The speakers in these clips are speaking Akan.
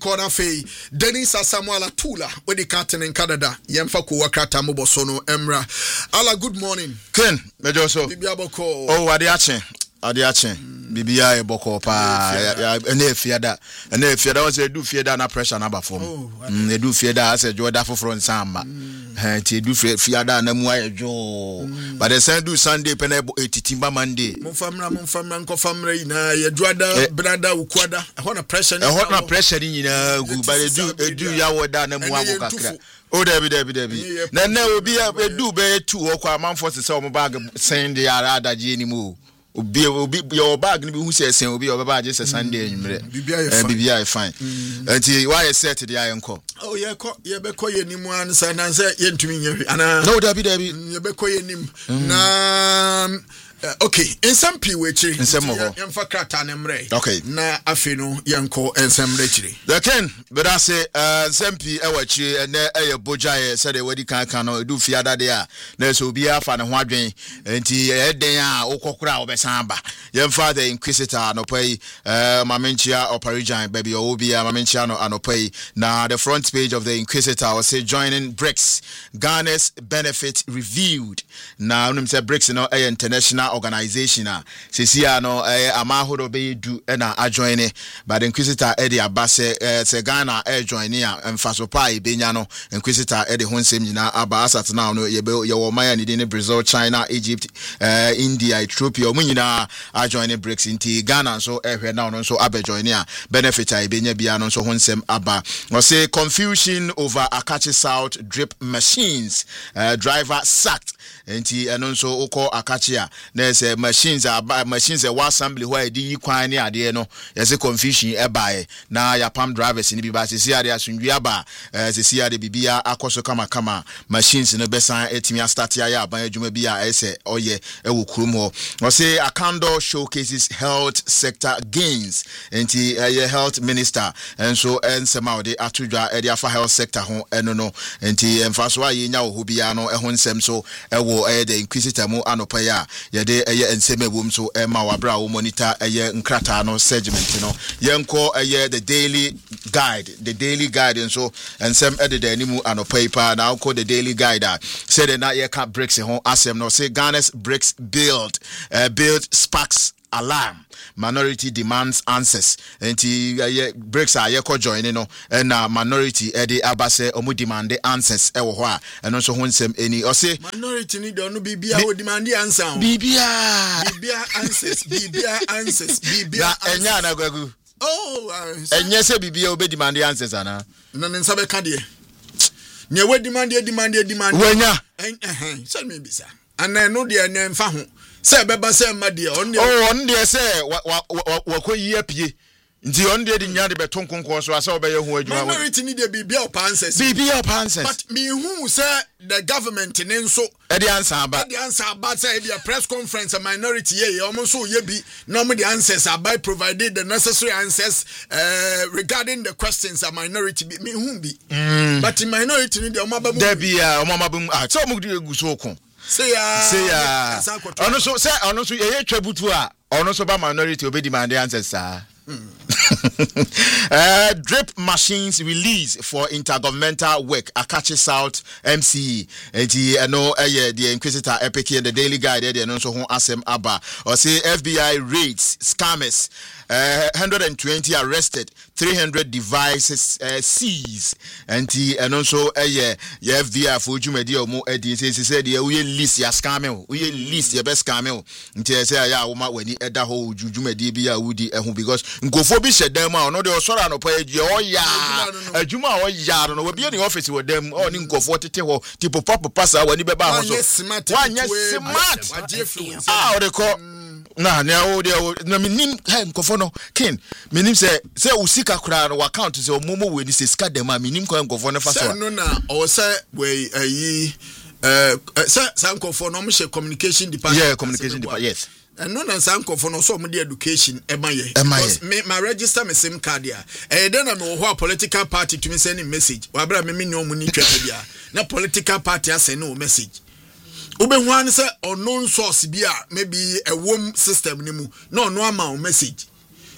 Corner Fay, Dennis Samuela Tula, where the captain in Canada, Yemfako Wakata Mobosono, Emra. Allah, good morning. Ken, Mejoso. Bibiaboko. Oh, Adiache. BBI Boko pa ene fiada was do fiada na pressure na ba form. They do fiada as a joda for front samba. Ti do fiada na mu ajo. But the same do Sunday penable 80 Monday. Mufamra nko famra na ye joda brada ukwada. E ho na pressure ni. E ho na pressure ni na gu but they do ya woda na mu abo kakra. Oh Debbie. Na obi do be 2 okwa manfo se o mo bag send the ara ji ni mu. Obi your bag ni bi hu se obi your bag just Sunday anwumre bibia fine anti why set the ayenko oh ye be ko ye nimu ansa na say ye ntumi nye ana no Debbie ye be ko ye nim na okay ensam pi wechi yemfa krata ne mre okay na afenu yenko ensam rechiri the ken but I say ensam pi ewachi na eye bojaye said the wedi kan no edu fiada de a na so obi afa ne ho adwen enti eden a okokora obesan ba yemfa the inquisitor no pay mamenchia operijan baby obi mamenchia no anopai na the front page of the inquisitor was say joining BRICS Ghana's benefit reviewed na unum say BRICS no international organization sisia no amahodo be do na ajoin but the inquisitor e dey abase se Ghana join ya emfaso pa ibenya no inquisitor e dey honsem nyina aba asat now no ye wo maya ni dey Brazil, China, Egypt, India, Ethiopia omunyina ajoin BRICS inti Ghana so ehwe now no so abejoin ya benefit ibenya bia no so honsem aba we say confusion over Akachi South drip machines driver sacked inti eno so ukọ Akachi a there's machines wa assembly where di kwan ni ade no yes confusion e bae na ya pam drivers ni bi ba sisi ade asundua ba sisi ade bibia akoso kama machines no besan etimi start ya ban adwuma bi a ese oye e wo kurom ho we say Akando showcases health sector gains enti health minister and so ensema de atudwa e de afa health sector ho eno no enti emfaso a yenya wo bia no e ho nsem so e wo the inquisitor mu anopa ya ye de enseme wom so ma wabra wo monitor nkrata no segment no yenko the daily guide and so ensem edede animu anopa ipa na ko the daily guide said na ye ka BRICS ho asem no say Ghana's BRICS build sparks alarm minority demands answers enti BRICS aye ko join no na minority e de abase omu demand answers e wo ho a eno so ho nsem eni o say minority ni do no bibia wo demand answer bibia answers bibia enya na gwagu enye se bibia obe demand answers ana na nsa be ka de ne we demand wenya say me bisa ana no de enya mfa ho say beba say ma de on de say wakoyi apie nti on de nya de beton konko so asa obeye ho adwuma minority ni de bibia opanses but me who say the government in so the answer about say be a press conference a minority ye almost so ye be normal the answers are by provided the necessary answers regarding the questions a minority be me who be but in minority ni de omaba there be omaba so mo gu so kon say ya ono so ye twabutu a ono so ba minority obe demand answers drip machines release for intergovernmental work Akachi South MCE enti no the inquisitor epic the daily guide there no so ho asem aba or say FBI raids scammers 120 arrested 300 devices seized enti no so FBI for jumedi omo edi say the we list ya scam we list ya best scam enti say ya wo ma wani eda ho jumedi bi ya wudi ehun because nkofo bi shedam a no de osora no pa eje oya adwuma oya no we bi ni office we dem o ni nkofo tete ho tipo papa sa wani beba ho so wanya smart ah o de ko na o de na minim nkofo no kin minim say usika kura no account say omomo we ni say ska dem a minim ko nkofo no fa so no na o say we ayi nkofo no mo she communication department yes and no na nkofo no so mo de education because my register me sim card ya then na me ho political party to me send message wa bra me ni omo ni twetwe bia na political party send no message ube hu say unknown source bia maybe a worm system ni mu no ama message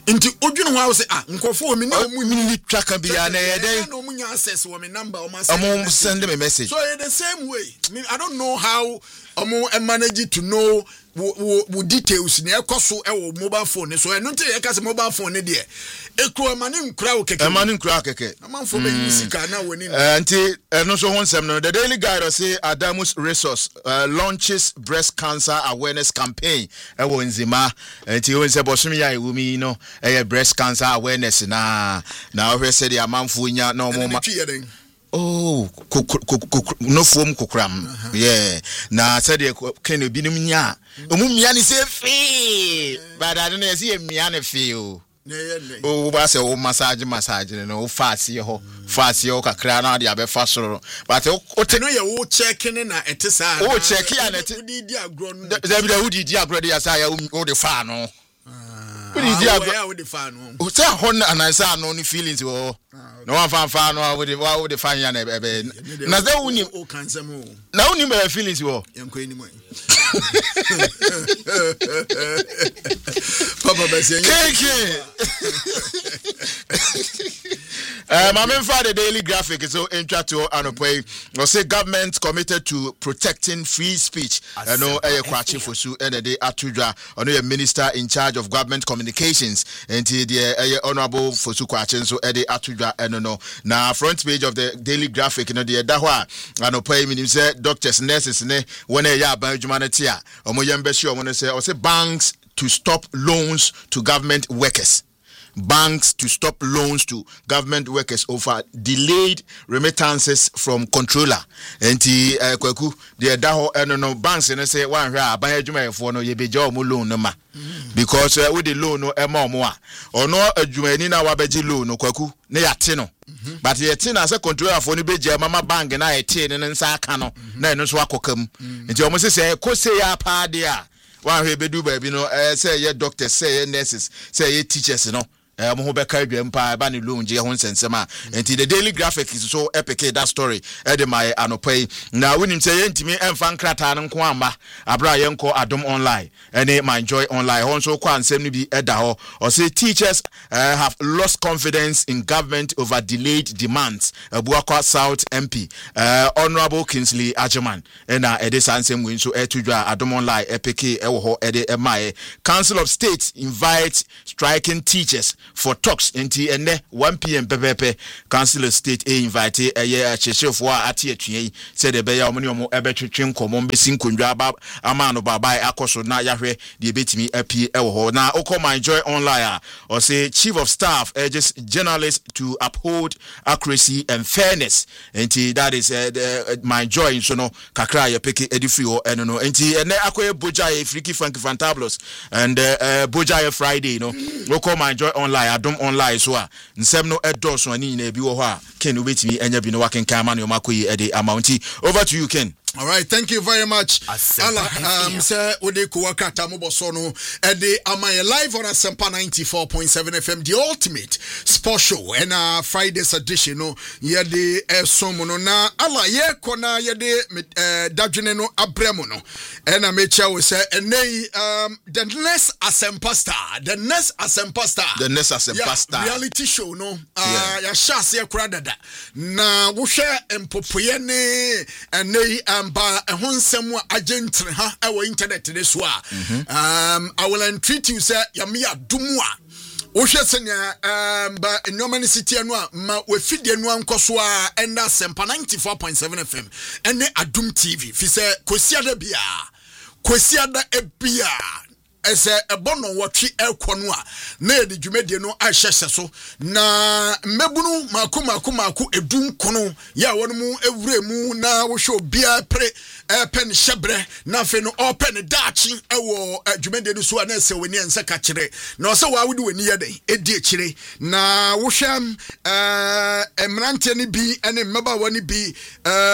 Nti odwene ho say nkofo me na mu twaka bia na yede no munya access wo me number send me message. So the same way I don't know how manage to know wo details na ekoso e mobile phone so eno te e ka se mobile phone ne de ekro mane nkura wo keke amanfo be musica na woni anti eno so ho nsem no the Daily Guide say Adamus Resource launches breast cancer awareness campaign e wo nzima anti won se bosom ya ewumi no e breast cancer awareness na we say the amanfo nya na omo oh no form kokram yeah na said can be nim nya omumia ni say fe but I don't know say mia na fe o oh ba say o massage no fast ho kakra na dia be fa soro but o te no ye wo checking na etisa o check ya na te di agro no da bi wudi di agro ya say o de fa no wudi di agro wo de fa no o say hon anansa no ni feelings wo no one fan no wo de fan ya na be na ze woni o kansem o na woni me feelings wo yanko ni mo papa bese keke my for the Daily Graphic so intro to anopoy no say government committed to protecting free speech no kwachi fosu enede atudwa ono your minister in charge of government communications and the honorable fosu kwachi so ede atudwa no na front page of the Daily Graphic no the dahwa anopoy minim say doctors nurses ne when ya ban humanity a omo yembeshi omo no say banks to stop loans to government workers. Banks to stop loans to government workers over delayed remittances from controller. Enti kwaku the daho no banks and say one hwa aban adwuma for no ye beja omo loan no ma because with the loan no ema omo a ono adwuma ni na wabeji loan no kwaku na yate no but yate na say controller for no beja mama bank na yate ne nsa aka no na eno so akokam enti omo say ko say ya pa de a one hwe bedu ba bi no say ye doctors say ye nurses say ye teachers no mo ho beka adwam pa ba ne loan je ho nsensema enti the Daily Graphic is so epic that story e my anopai na wonim say yentimi emfa nkrata no nko amba abra yenko adom online ene my joy online ho so kwa nsem no bi eda ho or say teachers have lost confidence in government over delayed demands Abuakwa South MP honorable Kingsley Agyemang na ede sansem wen so etudwa adom online epic e wo ho ede my Council of State invites striking teachers for talks enti ene 1 p.m. pepepe Council of State invite chechefo ati atwe said the beya omni omo ebetwetwe nkomo mbesi nkondwa aba ama no baba akoso na yahwe de ebetimi apie ewo ho na my joy online or say chief of staff urges journalists to uphold accuracy and fairness enti that is my joy so no kakra ye peke edifri ho eno no enti ene akoye bojaye freaky funky fantabulous and bojaye Friday no my joy online adom online so a nsem no edoso ani na bi wo ho a Ken obetimi anya bi no waken kan ma no makoyi ede amounti. Over to you, Ken. All right, thank you very much. Sir, Ode Kuwakata Mobosono, Ede Amaya live on Asempa 94.7 FM, the ultimate sports show, and Friday's edition. No, Yede Somono na ala ye kona yede Dajuneno Abremono, and Amecha will say, and they the next Asempa star, the next Asempa star, reality show. No, ya shasi ya kradada na wushe empopuyene and they ba ehonsem a agentre ha our internet this wa I will entreat you say yami adumu a wo hwe senya ba enyomani city anu a ma we fidie nu ankoso a enda sempa 94.7 FM ene adum TV fi se kwesiada ebia ese ebono wotwe ekono a na edi dwumedie no ahyehye so na mebunu maku edun kono ya wonmu ewuremu na wo hwe obia pre pen shebre na fe no open dachi ewo dwumedie no so na ese woni ense ka kire na o se wa wudi woni yede edi akire na wo hwem emrante ni bi ene meba woni bi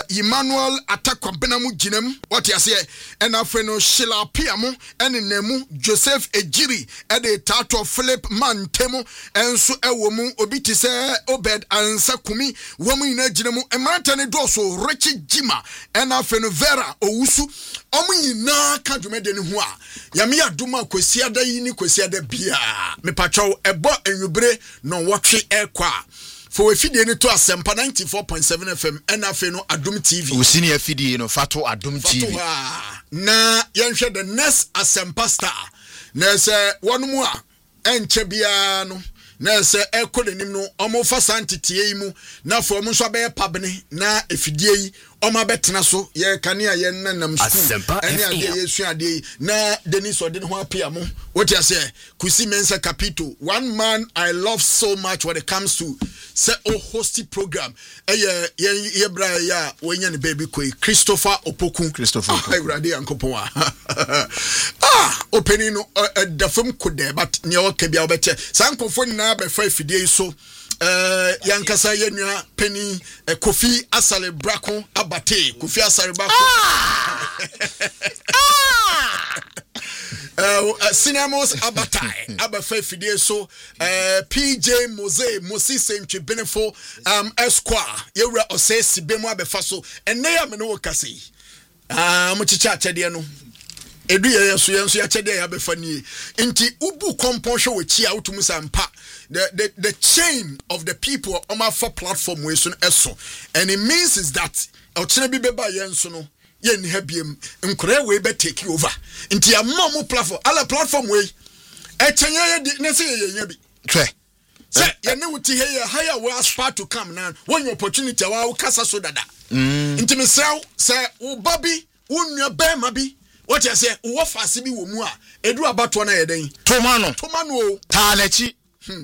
Emmanuel Atakwa Benamu ginam what you say ena fe no shila piamu ene nemu Joseph Ejiri ede tato Philip Mantemo enso ewo mu obi ti se Obed Ansa Kumi womu ina gina mu emanta ne doso Richie Jima ena Fenovera Owusu omu ina ka dwumede ne ho a ya me adoma kwasiada yi ni kwasiada bia me pacho ebo enwubre no wotwe ekwa for a feed to Asempa 94.7 FM and afe no Adum TV. We senior feed no Fatu Adum TV. Na yenhwe the next Asempa star. Na se one more enche bia no. Na se ekọ denim no omo fa santitie yi mu na for omo so be pabne na efidie yi omo betena so ye kanea ye nanam school ene ade yesu ade na Denis Odin ho apia mo what you say Kusi Mensa Capito one man I love so much when it comes to say hosting program ye bra ya wenya ne baby koi Christopher Opoku Ewrade ankopon opening no the film could there but ne o ka bia obete sankofo na be fa fidie so yankasa yenua penny Kofi Asale Brako abate Kofi Asale Brako cinemas abatai abafa fidie so PJ Moses Entwe Benefo Esquire yewra osesi bemu abefa so enne ya me no kase mo chicha chede no edu yeso ya chede ya befa nie nti ubu componhwe wechi a utumu sampa the chain of the people on my for platform we so eso and it means is that ochena bi beba yenso no ye ni habiem nkore we be take over nti ammo platform ala platform we echenye ye na se ye bi twe say ye ne wuti he ye higher we aspire to come now when your opportunity wa kasa so dada nti me say wo babi wo nua be ma bi what you say wo fase bi wo mu a edu abato na ye den tomano tanachi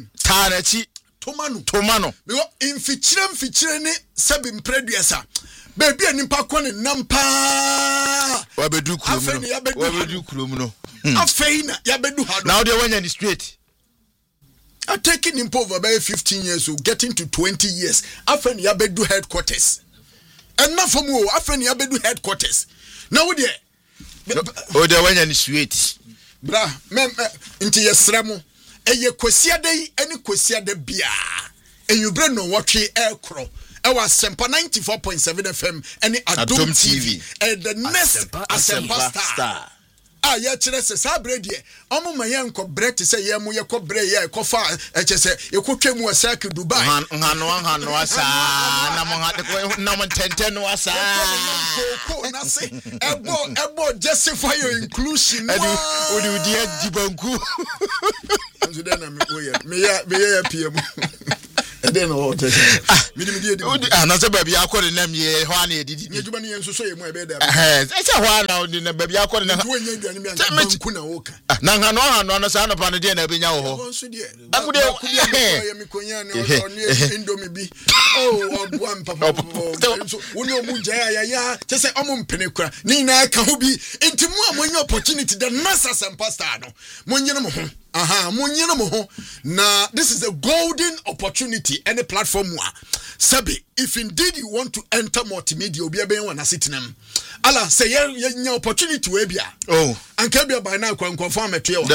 tomano because infichire ne sabi mpreduasa baby animpa kone nampa wabedu krum no afeina yabedu hado now they went in straight I taking him over about 15 years so getting to 20 years afeni yabedu headquarters and not from wo afeni yabedu headquarters now there they went in straight bra nti yesremo eye kwasiada yi eni kwasiada bia enyubre no wotwe ekro ewa Asempa 94.7 FM eni Adum TV the next Asempa star ya kire se sabre die omo mayen ko brete se ye mu ye ko bre ye ko fa chese ye ko twemu asaki Dubai hano asa na mo hade ko na mo tenten no asa ko na se ebo justify your inclusion odi dibanku anzo dena me ya pm then what na se baby akore na me ho ana edidi ni djuma ni enso so ye mu ebe da se ho ana odi na baby akore na banku na woka na hano na sa na pa no de na benya wo ho akude ya mikonya ne oni indomie bi obo ampa so woni omunja ya tese omo mpene kura ni na ka ho bi enti mu amonya opportunity the next Asempa star no monyene mo ho monyene mo ho na this is a golden opportunity any platform wa sabi if indeed you want to enter multimedia obi aben wana sitinam ala say ye opportunity we bia anka bia by now kwankwafo ameto ye wa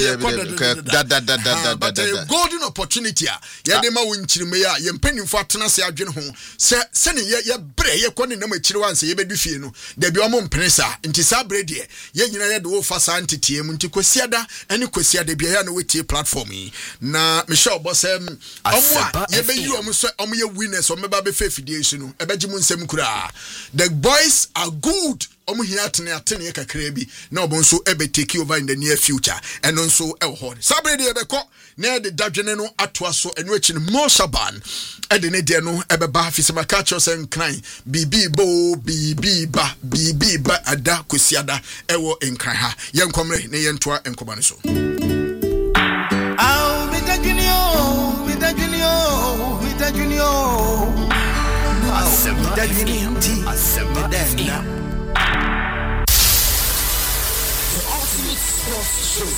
but a golden opportunity ya de ma wonchirime ya ye mpanimfo atena se adwene ho se ne ye bre ye kɔ ne nam akiri wanse ye bedu fie no da bia mo mpene sa nti sa bre de ye nyina ye de wo fa sa ntitie mu nti kwasiada ene kwasiada bia ya na wetie platform yi na me sure bosem omo ye be yi omo so omo ye winners omo ba be fefidie su no e be gimu nsem kura the boys are good omo hia atene kakra bi na obo nso e be take over in the near future eno nso e wo ho sabre de e be kɔ na de dadwene no atoa so eno achi no Moshaban e de ne de no e be ba fisema ka cho sen kran bibi ba ada kwasiada e wo nkran ha ye nkomre ne ye ntoa enkoba ne so Asempa